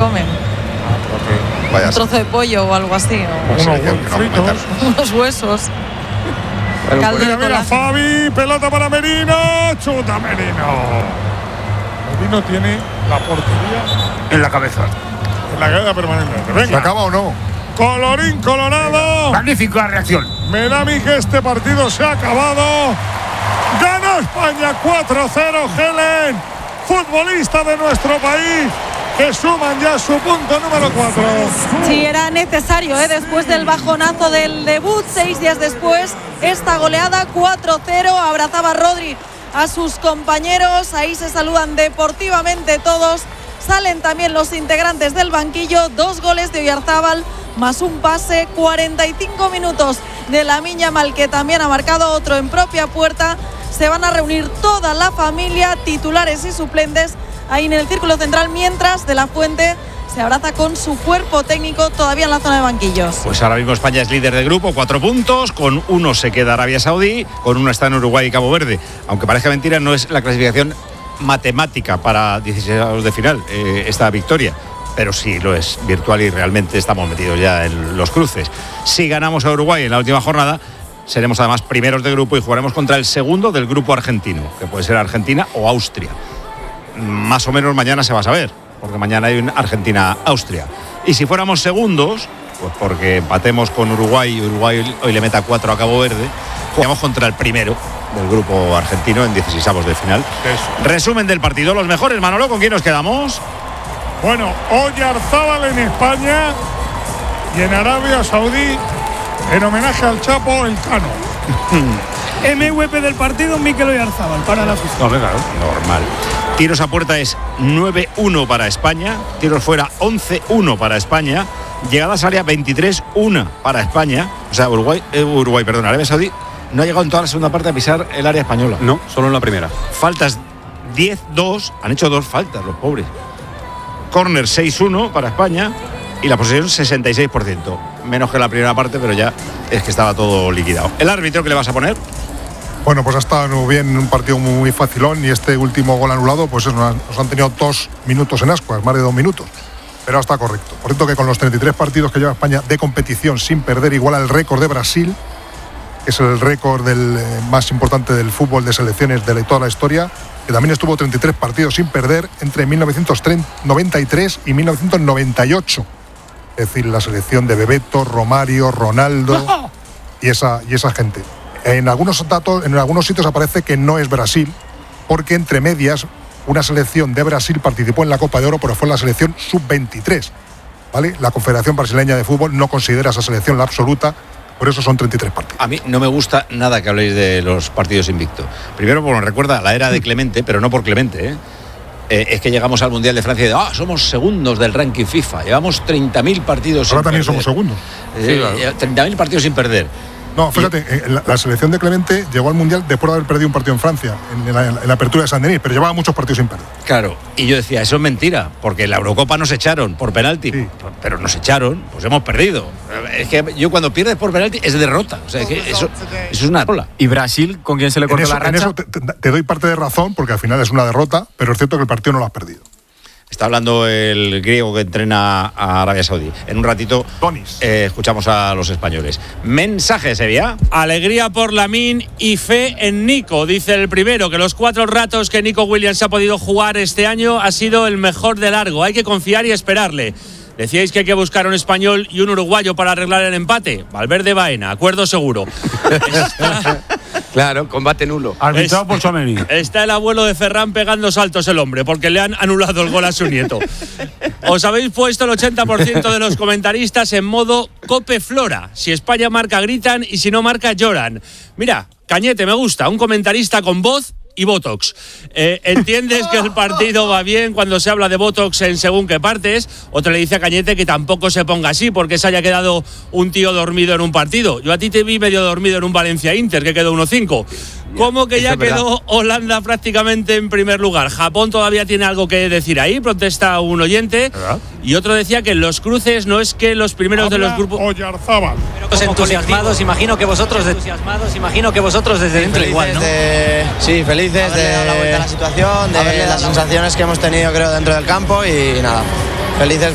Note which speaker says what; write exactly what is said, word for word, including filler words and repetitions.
Speaker 1: comen.
Speaker 2: Vaya
Speaker 1: un trozo de pollo o algo así. O
Speaker 3: unos huevos fritos.
Speaker 1: Unos huesos.
Speaker 3: Caldo mira, mira, Fabi, pelota para Merino, chuta Merino. Merino tiene la portería
Speaker 4: en la cabeza.
Speaker 3: En la cabeza permanente. Venga.
Speaker 2: ¿Se acaba o no?
Speaker 3: Colorín colorado.
Speaker 4: Magnífica reacción.
Speaker 3: Me da a mí que este partido se ha acabado. Gana España cuatro cero. Helen, futbolista de nuestro país, que suman ya su punto número cuatro.
Speaker 1: Sí, era necesario, ¿eh? Después del bajonazo del debut, seis días después, esta goleada cuatro cero. Abrazaba a Rodri a sus compañeros, ahí se saludan deportivamente todos. Salen también los integrantes del banquillo, dos goles de Oyarzábal más un pase, cuarenta y cinco minutos de Lamine Yamal, que también ha marcado otro en propia puerta. Se van a reunir toda la familia, titulares y suplentes, ahí en el círculo central, mientras De La Fuente se abraza con su cuerpo técnico todavía en la zona de banquillos.
Speaker 5: Pues ahora mismo España es líder del grupo, cuatro puntos, con uno se queda Arabia Saudí, con uno está en Uruguay y Cabo Verde. Aunque parezca mentira, no es la clasificación matemática para dieciséis de final eh, esta victoria, pero sí lo es virtual y realmente estamos metidos ya en los cruces. Si ganamos a Uruguay en la última jornada, seremos además primeros de grupo y jugaremos contra el segundo del grupo argentino, que puede ser Argentina o Austria. Más o menos mañana se va a saber, porque mañana hay un Argentina-Austria. Y si fuéramos segundos, pues porque empatemos con Uruguay y Uruguay hoy le meta cuatro a Cabo Verde, jugamos contra el primero del grupo argentino en dieciseisavos de final. Eso. Resumen del partido, los mejores. Manolo, ¿con quién nos quedamos?
Speaker 3: Bueno, Oyarzábal en España y en Arabia Saudí, en homenaje al Chapo, el Cano.
Speaker 6: M V P del partido, Mikel Oyarzábal, para la afición.
Speaker 5: No, claro, normal. Tiros a puerta es nueve uno para España, tiros fuera once uno para España, llegadas a área veintitrés uno para España. O sea, Uruguay, eh, Uruguay, perdón, Arabia Saudí no ha llegado en toda la segunda parte a pisar el área española.
Speaker 7: No, solo en la primera.
Speaker 5: Faltas diez dos, han hecho dos faltas los pobres. Córner seis uno para España y la posesión sesenta y seis por ciento. Menos que la primera parte, pero ya es que estaba todo liquidado. ¿El árbitro qué le vas a poner?
Speaker 2: Bueno, pues ha estado bien, un partido muy facilón, y este último gol anulado, pues eso, nos han tenido dos minutos en ascuas, más de dos minutos. Pero está correcto. Por cierto, que con los treinta y tres partidos que lleva España de competición sin perder, igual al récord de Brasil, que es el récord del, eh, más importante del fútbol de selecciones de toda la historia, que también estuvo treinta y tres partidos sin perder entre mil novecientos noventa y tres y mil novecientos noventa y ocho. Es decir, la selección de Bebeto, Romario, Ronaldo y esa, y esa gente. En algunos datos, en algunos sitios aparece que no es Brasil, porque entre medias una selección de Brasil participó en la Copa de Oro, pero fue la selección sub veintitrés, ¿vale? La Confederación Brasileña de Fútbol no considera esa selección la absoluta, por eso son treinta y tres partidos.
Speaker 5: A mí no me gusta nada que habléis de los partidos invictos. Primero, porque me recuerda a la era de Clemente, pero no por Clemente, ¿eh? Eh, es que llegamos al Mundial de Francia y de, ah, somos segundos del ranking FIFA, llevamos treinta mil partidos
Speaker 2: Ahora
Speaker 5: sin
Speaker 2: también
Speaker 5: perder.
Speaker 2: somos segundos.
Speaker 5: Eh, sí, claro. treinta mil partidos sin perder.
Speaker 2: No, fíjate, y... la, la selección de Clemente llegó al Mundial después de haber perdido un partido en Francia, en la, en la apertura de Saint-Denis, pero llevaba muchos partidos sin perder.
Speaker 5: Claro, y yo decía, eso es mentira, porque en la Eurocopa nos echaron por penalti, sí. pero nos echaron, pues hemos perdido. Es que yo cuando pierdes por penalti es derrota, o sea, es que eso, eso es una rola.
Speaker 7: ¿Y Brasil, con quién se le cortó
Speaker 2: en eso,
Speaker 7: la racha?
Speaker 2: En eso te, te, te doy parte de razón, porque al final es una derrota, pero es cierto que el partido no lo has perdido.
Speaker 5: Está hablando el griego que entrena a Arabia Saudí. En un ratito eh, escuchamos a los españoles. Mensaje, Sevilla.
Speaker 8: Alegría por Lamine y fe en Nico. Dice el primero que los cuatro ratos que Nico Williams ha podido jugar este año ha sido el mejor de largo. Hay que confiar y esperarle. Decíais que hay que buscar un español y un uruguayo para arreglar el empate. Valverde Baena, acuerdo seguro. Está...
Speaker 7: Claro, combate nulo.
Speaker 8: Arbitrado por Tchouaméni. Está el abuelo de Ferran pegando saltos el hombre, porque le han anulado el gol a su nieto. Os habéis puesto el ochenta por ciento de los comentaristas en modo Cope Flora. Si España marca, gritan, y si no marca, lloran. Mira, Cañete, me gusta, un comentarista con voz y Botox. Eh, ¿Entiendes que el partido va bien cuando se habla de Botox en según qué partes? Otro le dice a Cañete que tampoco se ponga así porque se haya quedado un tío dormido en un partido. Yo a ti te vi medio dormido en un Valencia-Inter que quedó uno cinco. ¿Cómo que ya quedó Holanda prácticamente en primer lugar? ¿Japón todavía tiene algo que decir ahí? Protesta un oyente. ¿verdad? Y otro decía que en los cruces no es que los primeros
Speaker 3: Habla
Speaker 8: de los grupos...
Speaker 3: Oyarzábal.
Speaker 9: Los entusiasmados, imagino que vosotros de... entusiasmados, imagino que vosotros desde dentro igual, ¿no?
Speaker 10: De, sí, felices de dar la vuelta a la situación, de las sensaciones que hemos tenido, creo, dentro del campo y nada, felices.